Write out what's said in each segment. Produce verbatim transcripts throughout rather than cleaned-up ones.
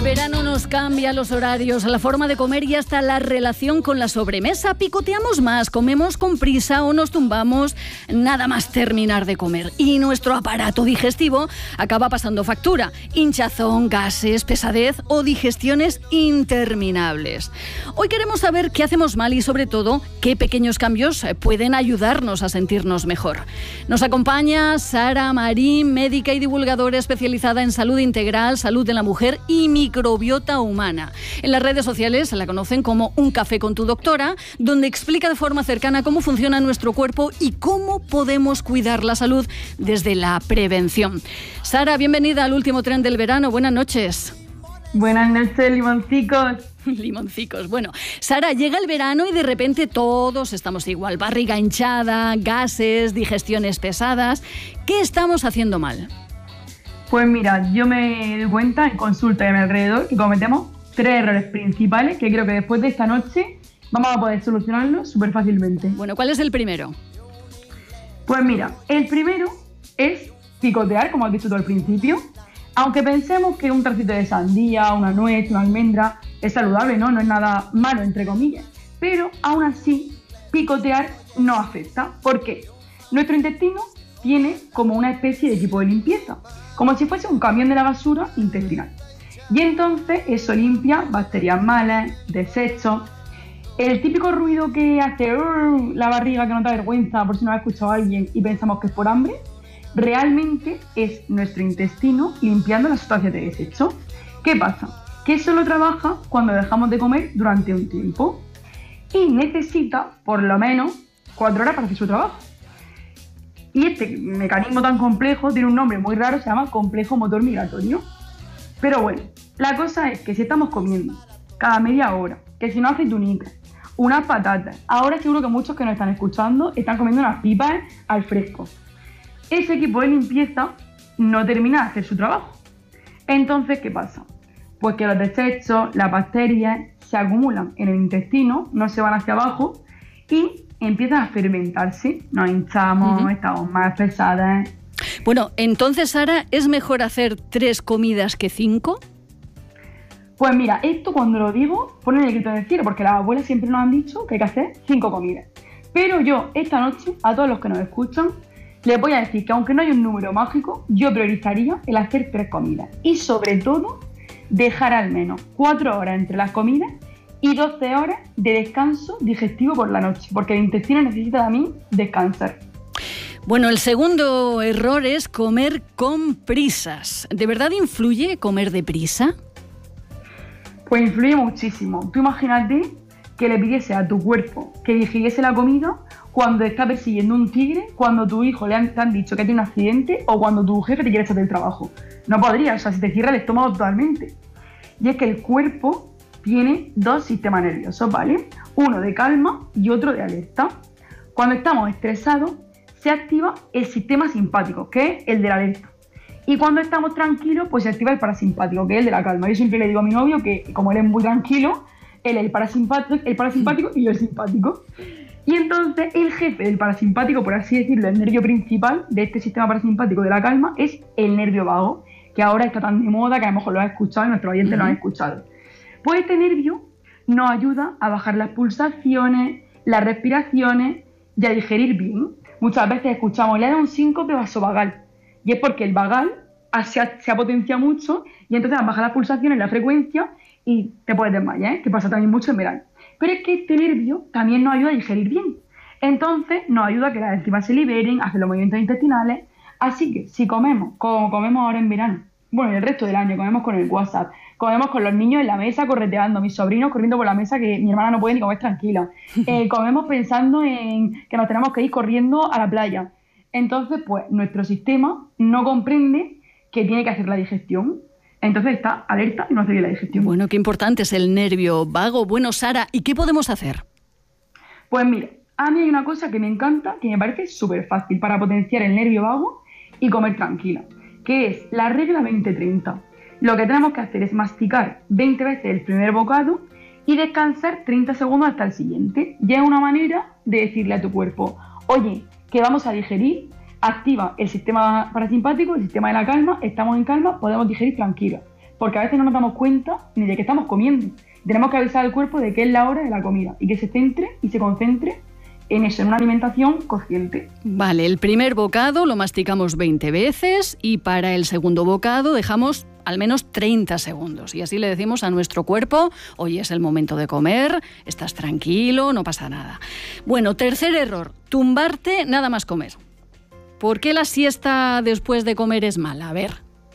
verano nos cambia los horarios, la forma de comer y hasta la relación con la sobremesa. Picoteamos más, comemos con prisa o nos tumbamos nada más terminar de comer. Y nuestro aparato digestivo acaba pasando factura. Hinchazón, gases, pesadez o digestiones interminables. Hoy queremos saber qué hacemos mal y sobre todo qué pequeños cambios pueden ayudarnos a sentirnos mejor. Nos acompaña Sara Marín, médica y divulgadora especializada en salud integral, salud de la mujer y microbiota humana. En las redes sociales la conocen como Un Café con tu Doctora, donde explica de forma cercana cómo funciona nuestro cuerpo y cómo podemos cuidar la salud desde la prevención. Sara, bienvenida al último tren del verano. Buenas noches. Buenas noches, limoncicos. Limoncicos. Bueno, Sara, llega el verano y de repente todos estamos igual. Barriga hinchada, gases, digestiones pesadas. ¿Qué estamos haciendo mal? Pues mira, yo me doy cuenta en consulta y a mi alrededor que cometemos tres errores principales que creo que después de esta noche vamos a poder solucionarlos súper fácilmente. Bueno, ¿cuál es el primero? Pues mira, el primero es picotear, como has dicho tú al principio. Aunque pensemos que un trocito de sandía, una nuez, una almendra es saludable, ¿no? No es nada malo, entre comillas. Pero aún así, picotear no afecta. ¿Por qué? Nuestro intestino tiene como una especie de equipo de limpieza, como si fuese un camión de la basura intestinal. Y entonces eso limpia bacterias malas, desechos. El típico ruido que hace uh, la barriga que nos da vergüenza por si no ha escuchado a alguien y pensamos que es por hambre, realmente es nuestro intestino limpiando las sustancias de desecho. ¿Qué pasa? Que eso lo trabaja cuando dejamos de comer durante un tiempo y necesita por lo menos cuatro horas para hacer su trabajo. Y este mecanismo tan complejo tiene un nombre muy raro, se llama complejo motor migratorio. Pero bueno, la cosa es que si estamos comiendo cada media hora, que si no aceitunitas, unas patatas, ahora seguro que muchos que nos están escuchando están comiendo unas pipas al fresco. Ese equipo de limpieza no termina de hacer su trabajo. Entonces, ¿qué pasa? Pues que los desechos, las bacterias, se acumulan en el intestino, no se van hacia abajo y empiezan a fermentarse. Nos hinchamos, uh-huh. estamos más pesadas. Bueno, entonces, Sara, ¿es mejor hacer tres comidas que cinco? Pues mira, esto cuando lo digo, ponen el grito en el cielo, porque las abuelas siempre nos han dicho que hay que hacer cinco comidas. Pero yo, esta noche, a todos los que nos escuchan, les voy a decir que aunque no hay un número mágico, yo priorizaría el hacer tres comidas. Y sobre todo, dejar al menos cuatro horas entre las comidas y doce horas de descanso digestivo por la noche, porque el intestino necesita también descansar. Bueno, el segundo error es comer con prisas. ¿De verdad influye comer deprisa? Pues influye muchísimo. Tú imagínate que le pidiese a tu cuerpo que digiriese la comida cuando está persiguiendo un tigre, cuando tu hijo le han, te han dicho que tiene un accidente o cuando tu jefe te quiere echar del trabajo. No podría, o sea, se te cierra el estómago totalmente. Y es que el cuerpo tiene dos sistemas nerviosos, ¿vale? Uno de calma y otro de alerta. Cuando estamos estresados, se activa el sistema simpático, que es el de la alerta. Y cuando estamos tranquilos, pues se activa el parasimpático, que es el de la calma. Yo siempre le digo a mi novio que, como él es muy tranquilo, él es el parasimpático, el parasimpático y yo el simpático. Y entonces el jefe del parasimpático, por así decirlo, el nervio principal de este sistema parasimpático de la calma, es el nervio vago, que ahora está tan de moda que a lo mejor lo has escuchado y nuestros oyentes uh-huh. lo han escuchado. Pues este nervio nos ayuda a bajar las pulsaciones, las respiraciones y a digerir bien. Muchas veces escuchamos, le da un síncope vasovagal, y es porque el vagal se ha, se ha potenciado mucho y entonces baja las pulsaciones, la frecuencia y te puedes desmayar, ¿eh? Que pasa también mucho en verano. Pero es que este nervio también nos ayuda a digerir bien. Entonces nos ayuda a que las enzimas se liberen, a hacer los movimientos intestinales. Así que si comemos, como comemos ahora en verano, bueno, y el resto del año, comemos con el WhatsApp, comemos con los niños en la mesa correteando, mis sobrinos corriendo por la mesa que mi hermana no puede ni comer tranquila. Eh, comemos pensando en que nos tenemos que ir corriendo a la playa. Entonces, pues, nuestro sistema no comprende que tiene que hacer la digestión. Entonces está alerta y no hace bien la digestión. Bueno, qué importante es el nervio vago. Bueno, Sara, ¿y qué podemos hacer? Pues mira, a mí hay una cosa que me encanta, que me parece súper fácil para potenciar el nervio vago y comer tranquila, que es la regla veinte treinta. Lo que tenemos que hacer es masticar veinte veces el primer bocado y descansar treinta segundos hasta el siguiente. Ya es una manera de decirle a tu cuerpo, oye, que vamos a digerir, activa el sistema parasimpático, el sistema de la calma, estamos en calma, podemos digerir tranquilo. porque a veces no nos damos cuenta ni de que estamos comiendo. Tenemos que avisar al cuerpo de que es la hora de la comida y que se centre y se concentre en eso, en una alimentación consciente. Vale, el primer bocado lo masticamos veinte veces y para el segundo bocado dejamos al menos treinta segundos. Y así le decimos a nuestro cuerpo, oye, es el momento de comer, estás tranquilo, no pasa nada. Bueno, tercer error, tumbarte nada más comer. ¿Por qué la siesta después de comer es mala? A ver.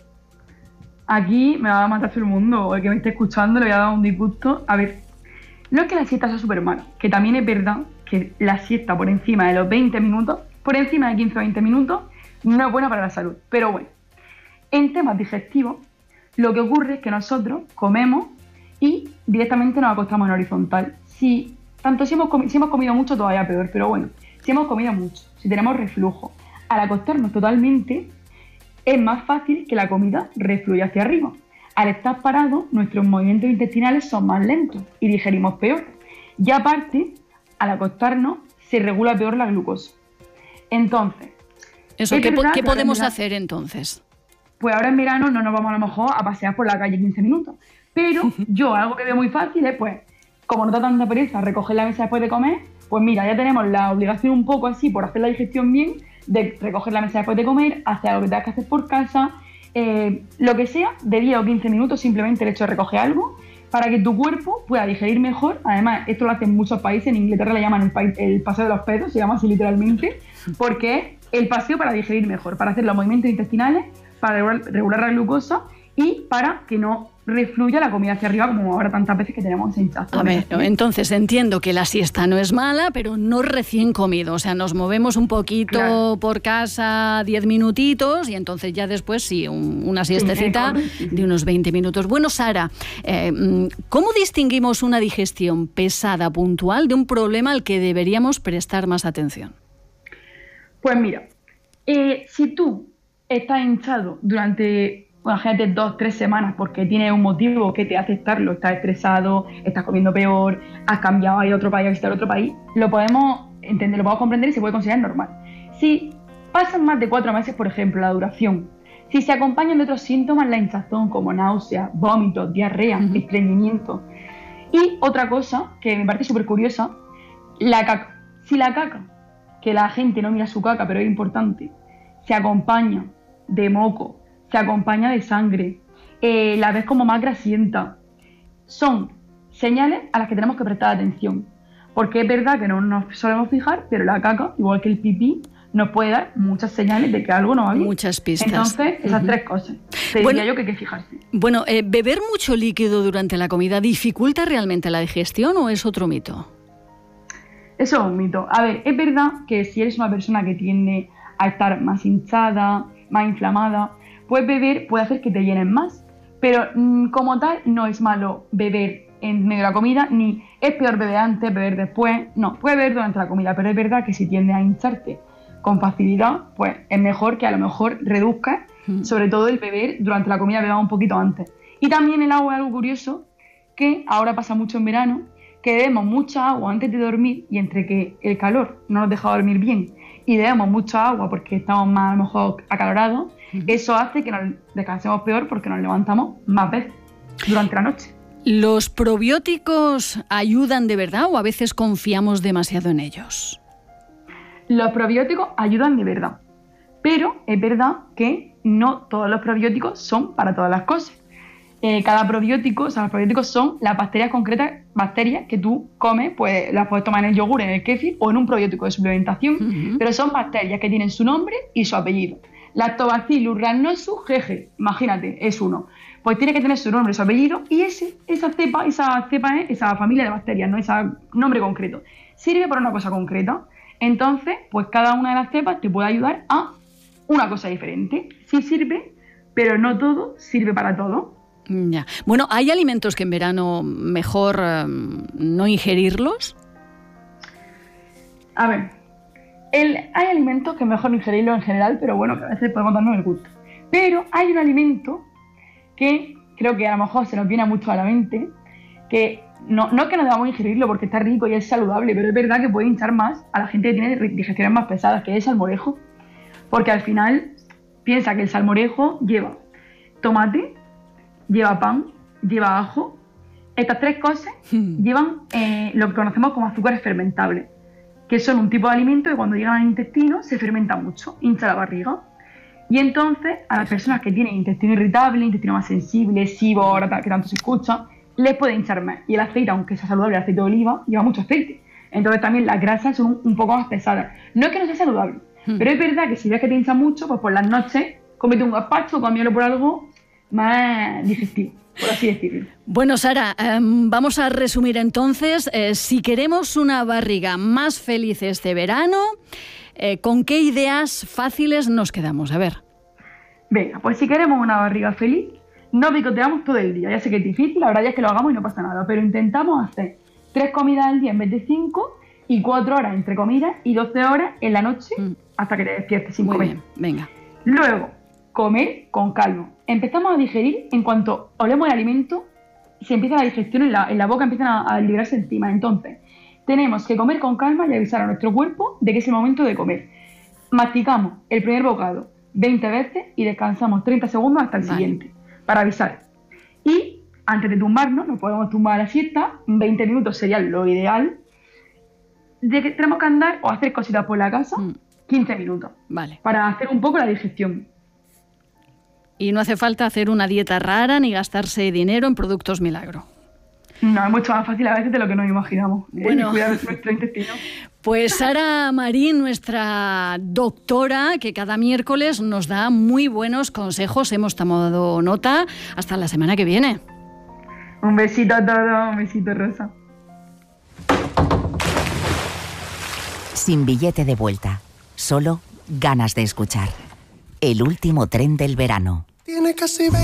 Aquí me va a matar todo el mundo, o el que me esté escuchando le voy a dar un disgusto. A ver, no es que la siesta sea súper mala, que también es verdad que la siesta por encima de los veinte minutos, por encima de quince o veinte minutos, no es buena para la salud. Pero bueno, en temas digestivos, lo que ocurre es que nosotros comemos y directamente nos acostamos en horizontal. Si, tanto si hemos, comi- si hemos comido mucho, todavía peor, pero bueno, si hemos comido mucho, si tenemos reflujo, al acostarnos totalmente, es más fácil que la comida refluya hacia arriba. Al estar parados, nuestros movimientos intestinales son más lentos y digerimos peor. Y aparte, al acostarnos, se regula peor la glucosa. Entonces, Eso, ¿qué, po- ¿qué podemos verdad, hacer entonces? Pues ahora en verano no nos vamos a lo mejor a pasear por la calle quince minutos. Pero yo algo que veo muy fácil es, pues, como no da tanta pereza recoger la mesa después de comer, pues mira, ya tenemos la obligación un poco así por hacer la digestión bien, de recoger la mesa después de comer, hacer algo que tengas que hacer por casa, eh, lo que sea, de diez o quince minutos, simplemente el hecho de recoger algo, para que tu cuerpo pueda digerir mejor. Además, esto lo hacen en muchos países, en Inglaterra le llaman el, pa- el paseo de los pedos, se llama así literalmente, porque es el paseo para digerir mejor, para hacer los movimientos intestinales, para regular, regular la glucosa y para que no refluya la comida hacia arriba, como ahora tantas veces que tenemos ese hinchazo. A ver, entonces entiendo que la siesta no es mala, pero no recién comido. O sea, nos movemos un poquito claro. por casa, diez minutitos, y entonces ya después sí, un, una siestecita sí, sí, sí. de unos veinte minutos. Bueno, Sara, eh, ¿cómo distinguimos una digestión pesada, puntual, de un problema al que deberíamos prestar más atención? Pues mira, eh, si tú estás hinchado durante... imagínate dos, tres semanas porque tienes un motivo que te hace estarlo, estás estresado, estás comiendo peor, has cambiado a otro país, a visitar otro país, lo podemos entender, lo podemos comprender y se puede considerar normal. Si pasan más de cuatro meses, por ejemplo, la duración, si se acompañan de otros síntomas, la hinchazón como náuseas, vómitos, diarrea, uh-huh. estreñimiento. Y otra cosa que me parece súper curiosa, la caca. Si la caca, que la gente no mira su caca, pero es importante, se acompaña de moco, se acompaña de sangre, eh, la ves como más grasienta. Son señales a las que tenemos que prestar atención, porque es verdad que no nos solemos fijar, pero la caca, igual que el pipí, nos puede dar muchas señales de que algo no va bien. Muchas pistas. Entonces, esas uh-huh. tres cosas. Te bueno, diría yo que hay que fijarse. Bueno, eh, ¿beber mucho líquido durante la comida dificulta realmente la digestión o es otro mito? Eso es un mito. A ver, es verdad que si eres una persona que tiende a estar más hinchada, más inflamada, pues beber puede hacer que te llenen más, pero mmm, como tal no es malo beber en medio de la comida, ni es peor beber antes, beber después, no, puedes beber durante la comida, pero es verdad que si tiendes a hincharte con facilidad, pues es mejor que a lo mejor reduzcas, mm. sobre todo el beber durante la comida, bebas un poquito antes. Y también el agua es algo curioso, que ahora pasa mucho en verano, que bebemos mucha agua antes de dormir y entre que el calor no nos deja dormir bien y bebemos mucha agua porque estamos más a lo mejor acalorados, uh-huh. eso hace que nos descansemos peor porque nos levantamos más veces durante la noche. ¿Los probióticos ayudan de verdad o a veces confiamos demasiado en ellos? Los probióticos ayudan de verdad, pero es verdad que no todos los probióticos son para todas las cosas. Eh, cada probiótico, o sea, los probióticos son las bacterias concretas, bacterias que tú comes, pues las puedes tomar en el yogur, en el kéfir o en un probiótico de suplementación, uh-huh. pero son bacterias que tienen su nombre y su apellido. Lactobacillus rhamnosus G G, imagínate, es uno. Pues tiene que tener su nombre, su apellido y ese, esa cepa, esa cepa es esa familia de bacterias, no ese nombre concreto. Sirve para una cosa concreta. Entonces, pues cada una de las cepas te puede ayudar a una cosa diferente. Sí sirve, pero no todo sirve para todo. Ya. Bueno, ¿hay alimentos que en verano mejor um, no ingerirlos? A ver, el, hay alimentos que mejor no ingerirlos en general, pero bueno, que a veces podemos darnos el gusto. Pero hay un alimento que creo que a lo mejor se nos viene mucho a la mente, que no, no es que no debamos ingerirlo porque está rico y es saludable, pero es verdad que puede hinchar más a la gente que tiene digestiones más pesadas, que es el salmorejo. Porque al final piensa que el salmorejo lleva tomate, lleva pan, lleva ajo. Estas tres cosas llevan eh, lo que conocemos como azúcares fermentables, que son un tipo de alimento que cuando llegan al intestino se fermenta mucho, hincha la barriga. Y entonces a las personas que tienen intestino irritable, intestino más sensible, SIBO, ahora que tanto se escucha, les puede hinchar más. Y el aceite, aunque sea saludable, el aceite de oliva, lleva mucho aceite. Entonces también las grasas son un, un poco más pesadas. No es que no sea saludable, hmm. pero es verdad que si ves que te hincha mucho, pues por las noches cómete un gazpacho, cámbialo por algo más digestivo, por así decirlo. Bueno, Sara, eh, vamos a resumir entonces. Eh, si queremos una barriga más feliz este verano, eh, ¿con qué ideas fáciles nos quedamos? A ver. Venga, pues si queremos una barriga feliz, no picoteamos todo el día. Ya sé que es difícil, la verdad es que lo hagamos y no pasa nada, pero intentamos hacer tres comidas al día en vez de cinco y cuatro horas entre comidas y doce horas en la noche mm. hasta que te despiertes sin Muy comer. Bien, venga. Luego, comer con calma. Empezamos a digerir en cuanto olemos el alimento, se empieza la digestión en la, en la boca, empiezan a, a liberarse enzimas. Entonces, tenemos que comer con calma y avisar a nuestro cuerpo de que es el momento de comer. Masticamos el primer bocado veinte veces y descansamos treinta segundos hasta el vale. siguiente, para avisar. Y antes de tumbarnos, nos podemos tumbar a la siesta, veinte minutos sería lo ideal, de que tenemos que andar o hacer cositas por la casa, mm. quince minutos, vale. para hacer un poco la digestión. Y no hace falta hacer una dieta rara ni gastarse dinero en productos milagro. No, es mucho más fácil a veces de lo que nos imaginamos. Bueno, eh, cuidar nuestro intestino. Pues Sara Marín, nuestra doctora, que cada miércoles nos da muy buenos consejos. Hemos tomado nota. Hasta la semana que viene. Un besito a todos, un besito, Rosa. Sin billete de vuelta, solo ganas de escuchar. El último tren del verano. Tiene casi